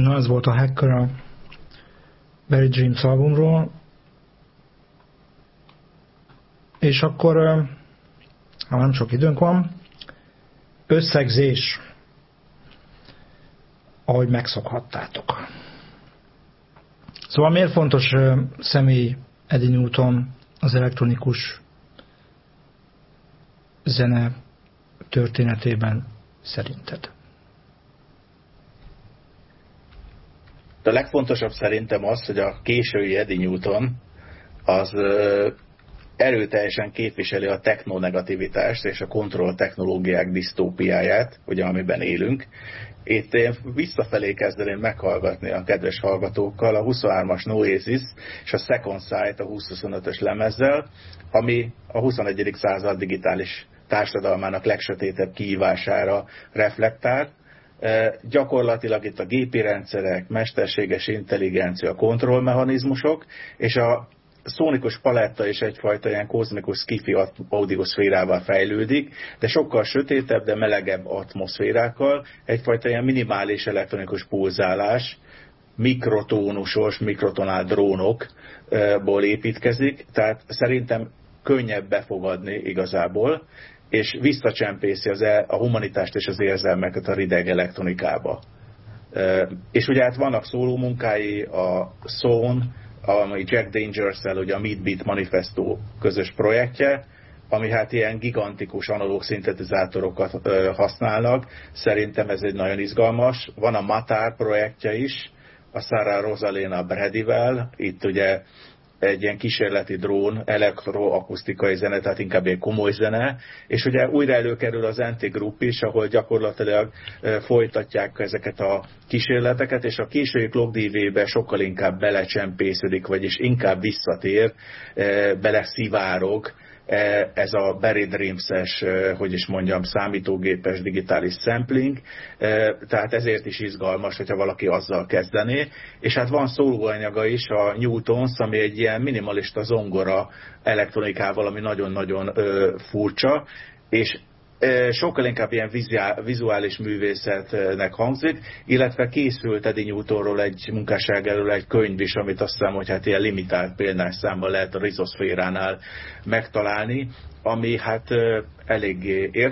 Na, ez volt a Hacker a Buried Dreams albumról. És akkor, ha nem sok időnk van, összegzés, ahogy megszokhattátok. Szóval miért fontos személy Eddie Newton az elektronikus zene történetében szerinted? A legfontosabb szerintem az, hogy a késői Eddie Newton az erőteljesen képviseli a technonegativitást és a kontrolltechnológiák disztópiáját, ugye, amiben élünk. Itt én visszafelé kezdeném meghallgatni a kedves hallgatókkal a 23-as Noesis és a Second Sight a 2025-ös lemezzel, ami a 21. század digitális társadalmának legsötétebb kihívására reflektál. Gyakorlatilag itt a gépi rendszerek, mesterséges intelligencia, kontrollmechanizmusok és a szónikus paletta is egyfajta ilyen kozmikus sci-fi audioszférával fejlődik, de sokkal sötétebb, de melegebb atmoszférákkal, egyfajta ilyen minimális elektronikus pulzálás, mikrotónusos, mikrotonál drónokból építkezik, tehát szerintem könnyebb befogadni igazából, és visszacsempészi a humanitást és az érzelmeket a rideg elektronikába. És ugye hát vannak szóló munkái, a Zone, ami Jack Dangerszel, ugye a Meat Beat Manifesto közös projektje, ami hát ilyen gigantikus analóg szintetizátorokat használnak. Szerintem ez egy nagyon izgalmas. Van a Matar projektje is, a Sarah Rosalina Bradyvel, itt ugye egy ilyen kísérleti drón, elektroakusztikai zene, tehát inkább egy komoly zene, és ugye újra előkerül az NT Group is, ahol gyakorlatilag folytatják ezeket a kísérleteket, és a késői Clock DV-be sokkal inkább belecsempésződik, vagyis inkább visszatér, beleszivárog ez a Buried Dreams-es, hogy is mondjam, számítógépes digitális sampling, tehát ezért is izgalmas, hogyha valaki azzal kezdené. És hát van szólóanyaga is, a Newtons, ami egy ilyen minimalista zongora elektronikával, ami nagyon-nagyon furcsa, és sokkal inkább ilyen vizuális művészetnek hangzik, illetve készült Eddie Newtonról egy munkásság elől egy könyv is, amit azt hiszem, hogy hát ilyen limitált példányszámban lehet a Rizoszféránál megtalálni, ami hát eléggé